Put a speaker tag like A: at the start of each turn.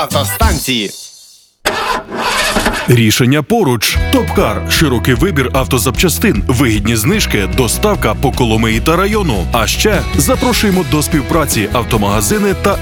A: автостанції.
B: Рішення поруч. Топкар. Широкий вибір автозапчастин, вигідні знижки, доставка по Коломиї та району. А ще запрошуємо до співпраці автомагазини та